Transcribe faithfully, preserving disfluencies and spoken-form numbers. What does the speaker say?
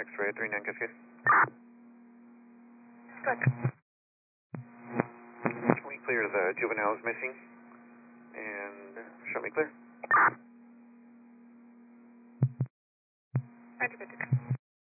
X-ray three nine Cascade. Good. We clear the juveniles missing and show me clear.